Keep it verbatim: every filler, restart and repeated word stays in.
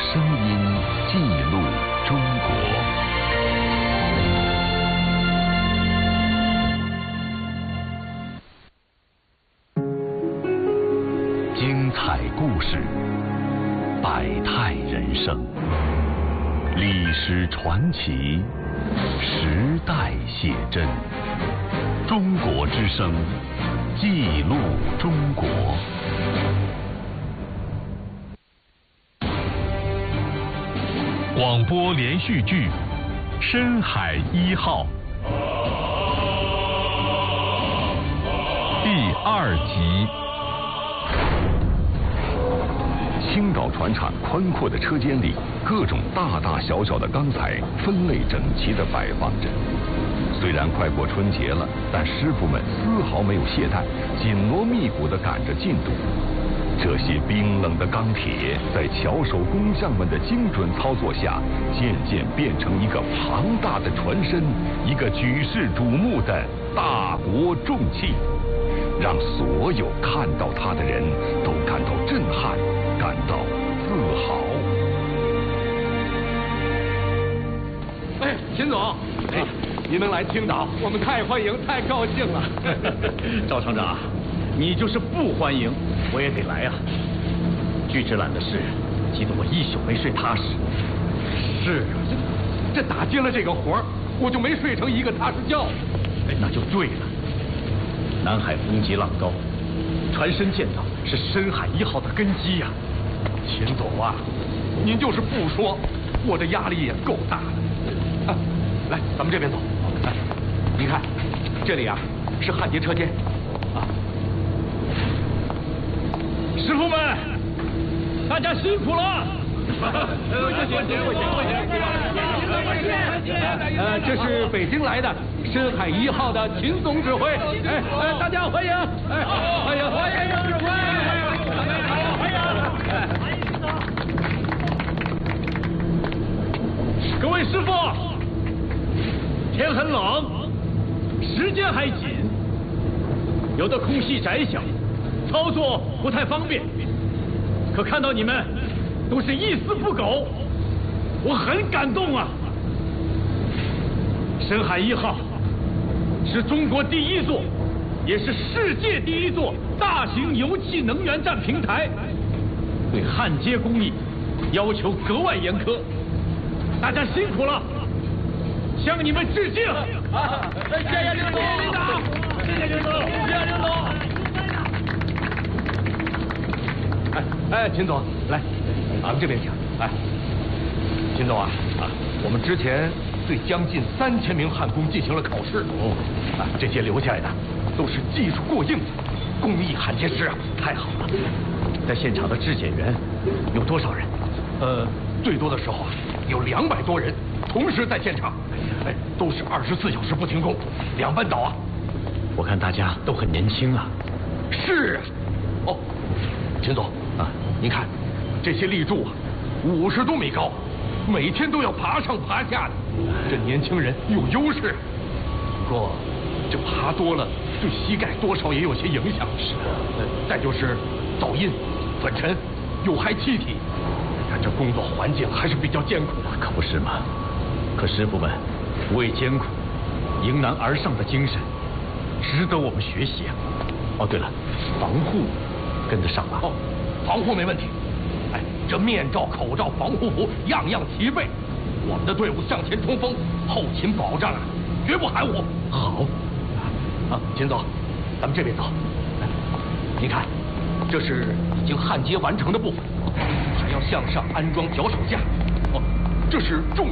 声音记录中国。精彩故事，百态人生，历史传奇，时代写真。中国之声，记录中国。广播连续剧《深海一号》第二集。青岛船厂宽阔的车间里，各种大大小小的钢材分类整齐地摆放着。虽然快过春节了，但师傅们丝毫没有懈怠，紧锣密鼓地赶着进度。这些冰冷的钢铁，在巧手工匠们的精准操作下，渐渐变成一个庞大的船身，一个举世瞩目的大国重器，让所有看到它的人都感到震撼，感到自豪。 哎，秦总，哎，您能来青岛，我们太欢迎，太高兴了。 赵厂长，你就是不欢迎，我也得来啊。巨之揽的事，急得我一宿没睡踏实。 是啊，这这打接了这个活儿，我就没睡成一个踏实觉。 哎，那就对了。南海风急浪高，船身建造是深海一号的根基呀、 啊。秦总啊，您就是不说，我这压力也够大的。啊，来，咱们这边走。哎，您看，这里啊是焊接车间。啊， 师傅们，大家辛苦了。 谢谢谢谢谢谢。呃，这是北京来的深海一号的秦总指挥。哎哎，大家欢迎！哎，欢迎欢迎指挥！欢迎！ 各位师傅，天很冷，时间还紧，有的空隙窄小，操作不太方便。可看到你们都是一丝不苟，我很感动啊！深海一号是中国第一座，也是世界第一座大型油气能源站平台，对焊接工艺要求格外严苛。大家辛苦了，向你们致敬！ 谢谢领导，领导，谢谢领导，谢谢领导。哎哎，秦总，来，俺们这边请。哎，秦总啊啊，我们之前对将近三千名焊工进行了考试。哦，啊，这些留下来的都是技术过硬的工艺焊接师啊， 太好了。在现场的质检员有多少人？ 呃，最多的时候啊，有两百多人同时在现场，哎，都是二十四小时不停工，两班倒啊。 我看大家都很年轻啊。 是啊。哦，秦总啊，您看这些立柱啊，五十多米高，每天都要爬上爬下的，这年轻人有优势。不过这爬多了，对膝盖多少也有些影响。是的。呃，再就是噪音、粉尘、有害气体。这工作环境还是比较艰苦的。 可不是吗？可师傅们不畏艰苦、迎难而上的精神，值得我们学习啊！哦，对了，防护跟得上吗？ 哦，防护没问题。哎，这面罩、口罩、防护服样样齐备。我们的队伍向前冲锋，后勤保障啊，绝不含糊。 好。 啊，秦总，咱们这边走。哎，您看，这是已经焊接完成的部分。还要向上安装脚手架，哦，这是重